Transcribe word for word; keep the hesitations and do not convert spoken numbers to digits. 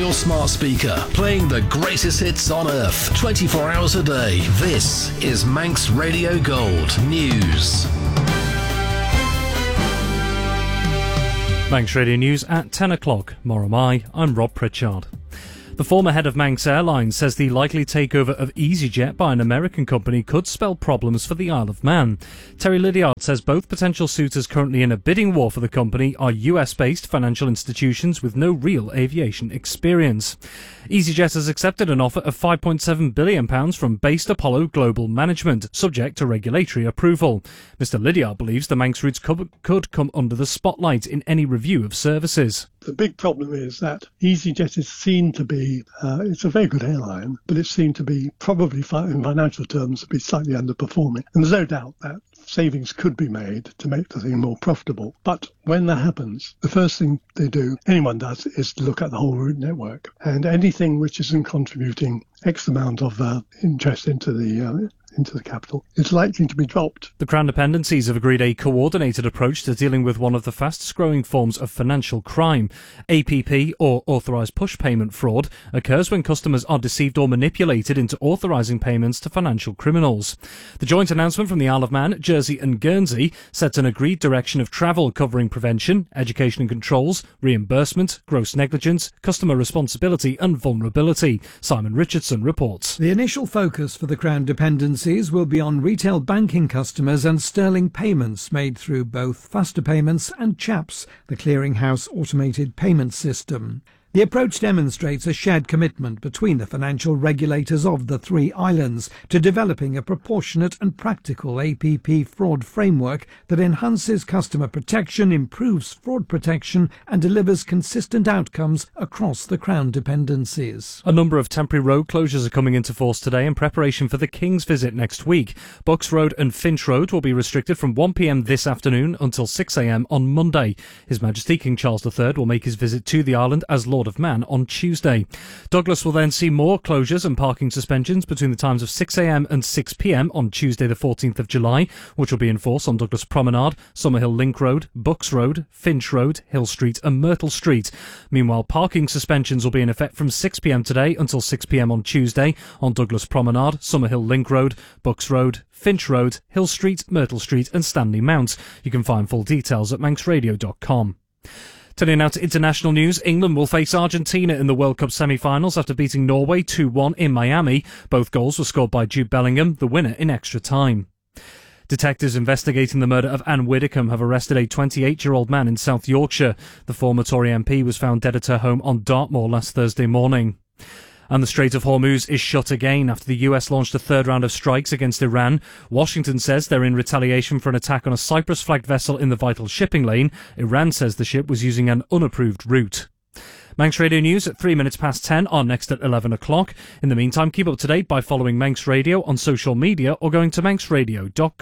your smart speaker, playing the greatest hits on earth, twenty-four hours a day. This is Manx Radio Gold News. Manx Radio News at ten o'clock. Moromai, I'm Rob Pritchard. The former head of Manx Airlines says the likely takeover of EasyJet by an American company could spell problems for the Isle of Man. Terry Lydiard says both potential suitors currently in a bidding war for the company are U S-based financial institutions with no real aviation experience. EasyJet has accepted an offer of five point seven billion pounds from Based Apollo Global Management, subject to regulatory approval. Mister Lydiard believes the Manx routes could come under the spotlight in any review of services. The big problem is that EasyJet is seen to be, uh, it's a very good airline, but it's seen to be probably fi- in financial terms to be slightly underperforming. And there's no doubt that savings could be made to make the thing more profitable. But when that happens, the first thing they do, anyone does, is to look at the whole route network. And anything which isn't contributing X amount of uh, interest into the uh, into the capital, it's likely to be dropped. The Crown Dependencies have agreed a coordinated approach to dealing with one of the fastest-growing forms of financial crime. A P P, or authorised push payment fraud, occurs when customers are deceived or manipulated into authorising payments to financial criminals. The joint announcement from the Isle of Man, Jersey and Guernsey sets an agreed direction of travel covering prevention, education and controls, reimbursement, gross negligence, customer responsibility and vulnerability. Simon Richardson reports. The initial focus for the Crown Dependencies will be on retail banking customers and sterling payments made through both Faster Payments and CHAPS, the clearinghouse automated payment system. The approach demonstrates a shared commitment between the financial regulators of the three islands to developing a proportionate and practical A P P fraud framework that enhances customer protection, improves fraud protection and delivers consistent outcomes across the Crown Dependencies. A number of temporary road closures are coming into force today in preparation for the King's visit next week. Bucks Road and Finch Road will be restricted from one p m this afternoon until six a m on Monday. His Majesty King Charles the Third will make his visit to the island as Lord of Man on Tuesday. Douglas will then see more closures and parking suspensions between the times of six a m and six p m on Tuesday the fourteenth of July, which will be in force on Douglas Promenade, Summerhill Link Road, Bucks Road, Finch Road, Hill Street and Myrtle Street. Meanwhile, parking suspensions will be in effect from six p m today until six p m on Tuesday on Douglas Promenade, Summerhill Link Road, Bucks Road, Finch Road, Hill Street, Myrtle Street and Stanley Mount. You can find full details at manx radio dot com. Turning now to international news, England will face Argentina in the World Cup semi-finals after beating Norway two one in Miami. Both goals were scored by Jude Bellingham, the winner in extra time. Detectives investigating the murder of Anne Widdecombe have arrested a twenty-eight-year-old man in South Yorkshire. The former Tory M P was found dead at her home on Dartmoor last Thursday morning. And the Strait of Hormuz is shut again after the U S launched a third round of strikes against Iran. Washington says they're in retaliation for an attack on a Cyprus-flagged vessel in the vital shipping lane. Iran says the ship was using an unapproved route. Manx Radio News at three minutes past ten are next at eleven o'clock. In the meantime, keep up to date by following Manx Radio on social media or going to manx radio dot com.